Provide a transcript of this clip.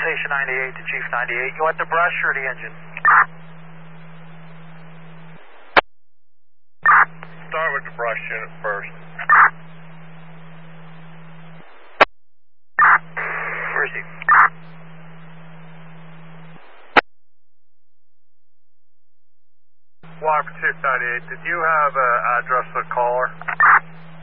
Station 98 to Chief 98. You want the brush or the engine? Start with the brush unit first. Where is he? Walker 698, did you have an address for the caller?